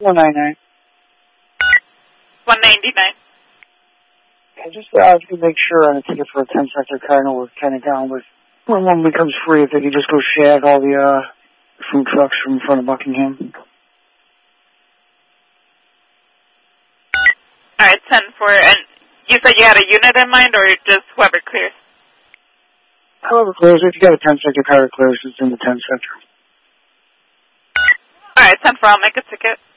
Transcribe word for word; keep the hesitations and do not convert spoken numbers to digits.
one ninety-nine. one ninety-nine. And just uh, to make sure on a ticket for a ten sector car, I know we're kind of down with when one becomes free, if they can just go shag all the uh, food trucks from in front of Buckingham. All right, ten four. And you said you had a unit in mind, or just whoever clears? However clears, if you got a ten sector car that clears, it's in the ten sector. All right, ten four. I'll make a ticket.